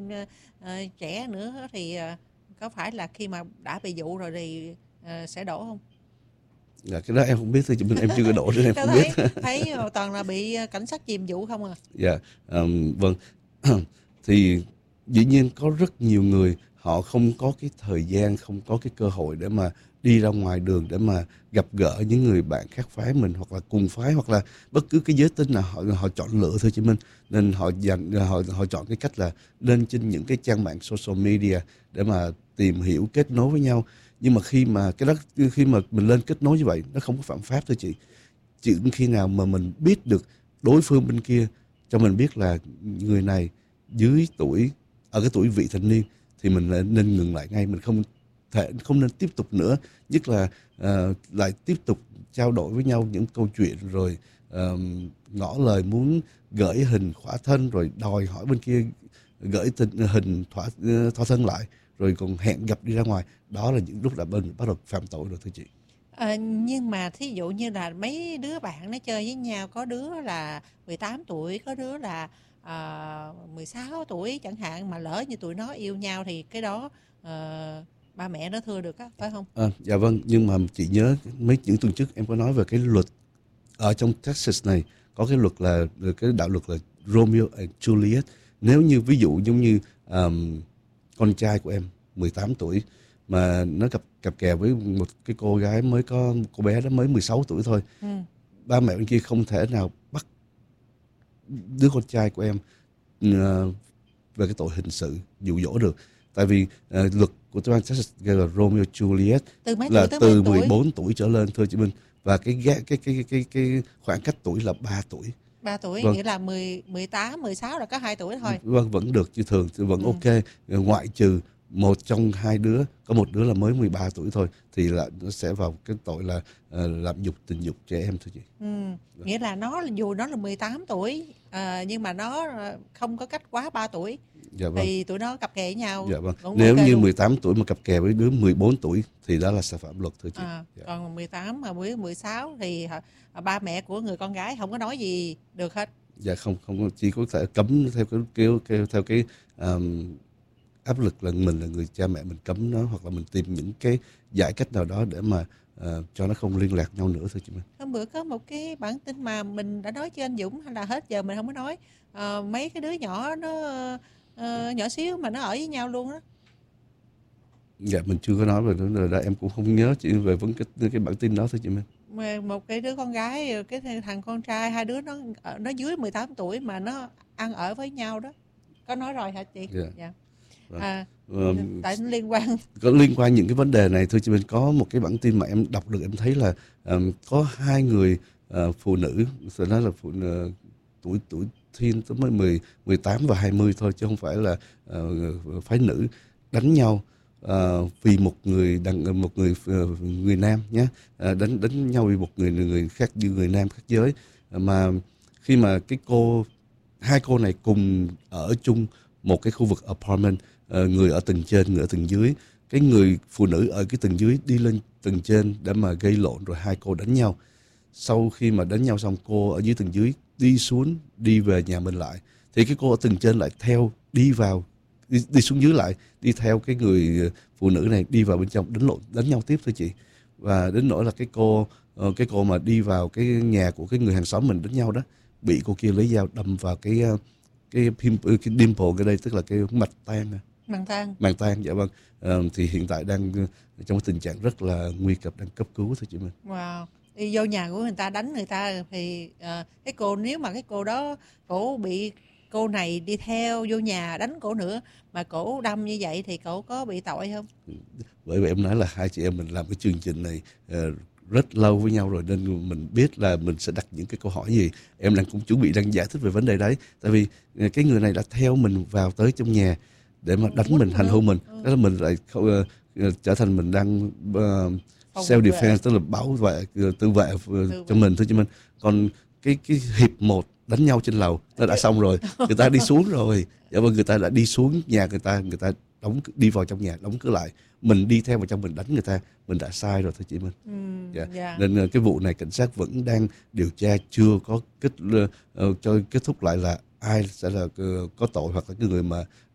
trẻ nữa thì có phải là khi mà đã bị dụ rồi thì sẽ đổ không? Dạ, cái đó em không biết thôi chị Minh, em chưa có đổ nên em Tôi không biết. thấy toàn là bị cảnh sát chìm dụ không à. Dạ, vâng. Thì dĩ nhiên có rất nhiều người họ không có cái thời gian, không có cái cơ hội để mà đi ra ngoài đường để mà gặp gỡ những người bạn khác phái mình, hoặc là cùng phái, hoặc là bất cứ cái giới tính nào họ chọn lựa thôi chị Minh. Nên họ chọn cái cách là lên trên những cái trang mạng social media để mà tìm hiểu, kết nối với nhau. Nhưng mà khi mà mình lên kết nối như vậy, nó không có phạm pháp thôi chị. Chỉ khi nào mà mình biết được đối phương bên kia cho mình biết là người này dưới tuổi, ở cái tuổi vị thành niên, thì mình nên ngừng lại ngay. Mình không nên tiếp tục nữa. Nhất là lại tiếp tục trao đổi với nhau những câu chuyện, rồi ngỏ lời muốn gửi hình khỏa thân, rồi đòi hỏi bên kia gửi hình thỏa thân lại, rồi còn hẹn gặp đi ra ngoài. Đó là những lúc là bên bắt đầu phạm tội rồi thưa chị. Nhưng mà thí dụ như là mấy đứa bạn nó chơi với nhau, có đứa là 18 tuổi, có đứa là 16 tuổi chẳng hạn, mà lỡ như tụi nó yêu nhau thì cái đó ba mẹ nó thưa được á, phải không? Dạ vâng, nhưng mà chị nhớ những tuần trước em có nói về cái luật ở trong Texas này, có cái luật là cái đạo luật là Romeo and Juliet. Nếu như ví dụ giống như con trai của em 18 tuổi mà nó cặp kè với một cái cô gái cô bé đó mới 16 tuổi thôi, ba mẹ bên kia không thể nào bắt đứa con trai của em về cái tội hình sự dụ dỗ được. Tại vì luật của bang Texas gọi là Romeo Juliet là từ 14 tuổi trở lên thôi chị Minh. Và cái khoảng cách tuổi là 3 tuổi. 3 tuổi, vâng. Nghĩa là 18, 16 là có 2 tuổi thôi. Vâng, vẫn được chứ, thường thì vẫn ok. Ngoại trừ một trong hai đứa, có một đứa là mới 13 tuổi thôi, thì là nó sẽ vào cái tội là lạm dụng tình dục trẻ em thôi chị. Nghĩa là dù nó là 18 tuổi nhưng mà nó không có cách quá 3 tuổi. Dạ vâng. Thì tụi nó cặp kè với nhau. Dạ vâng. Nếu như luôn. 18 tuổi mà cặp kè với đứa 14 tuổi thì đó là sai phạm luật thôi chị. Dạ. Còn 18 mà với 16 thì ba mẹ của người con gái không có nói gì được hết. Dạ không, chỉ có thể cấm theo cái áp lực là mình là người cha mẹ mình cấm nó, hoặc là mình tìm những cái giải cách nào đó để mà cho nó không liên lạc nhau nữa thôi chị. Hôm bữa có một cái bản tin mà mình đã nói cho anh Dũng, hay là hết giờ mình không có nói, mấy cái đứa nhỏ nó nhỏ xíu mà nó ở với nhau luôn đó. Dạ mình chưa có nói về vấn đề đó, em cũng không nhớ chỉ về cái bản tin đó thôi chị Minh. Một cái đứa con gái, cái thằng con trai, hai đứa nó dưới 18 tuổi mà nó ăn ở với nhau đó. Có nói rồi hả chị? Dạ. Tại nó liên quan những cái vấn đề này thôi chị Minh. Có một cái bản tin mà em đọc được, em thấy là có hai người phụ nữ, phải nói là phụ nữ tuổi teen tới mới 18 và 20 thôi, chứ không phải là phái nữ, đánh nhau vì một người nam nhé, đánh nhau vì một người khác, như người nam khác giới. Mà khi mà hai cô này cùng ở chung một cái khu vực apartment, người ở tầng trên, người ở tầng dưới. Cái người phụ nữ ở cái tầng dưới đi lên tầng trên để mà gây lộn, rồi hai cô đánh nhau. Sau khi mà đánh nhau xong, cô ở dưới tầng dưới đi về nhà mình lại, thì cái cô ở tầng trên lại đi xuống dưới lại, đi theo cái người phụ nữ này đi vào bên trong đánh nhau tiếp thôi chị. Và đến nỗi là cái cô mà đi vào cái nhà của cái người hàng xóm mình đánh nhau đó, bị cô kia lấy dao đâm vào cái dimple cái đây, tức là cái mạch tan. Dạ vâng. Thì hiện tại đang trong cái tình trạng rất là nguy kịch, đang cấp cứu thôi chị Minh. Wow. Đi vô nhà của người ta đánh người ta thì nếu mà cái cô đó cổ bị cô này đi theo vô nhà đánh cổ nữa mà cổ đâm như vậy thì cổ có bị tội không? Bởi vì em nói là hai chị em mình làm cái chương trình này rất lâu với nhau rồi, nên mình biết là mình sẽ đặt những cái câu hỏi gì. Em cũng chuẩn bị đang giải thích về vấn đề đấy. Tại vì cái người này đã theo mình vào tới trong nhà để mà đánh mình, hành hung mình. Đó là mình lại trở thành mình đang self defense, tức là bảo vệ, tự vệ cho mình thôi chứ mình. Còn cái hiệp 1 đánh nhau trên lầu nó đã xong rồi, người ta đi xuống rồi. Dạ vâng, người ta đã đi xuống nhà người ta đi vào trong nhà đóng cửa lại, mình đi theo vào trong mình đánh người ta, mình đã sai rồi thôi chị Minh. Nên cái vụ này cảnh sát vẫn đang điều tra, chưa có kết thúc lại là ai sẽ là có tội, hoặc là cái người mà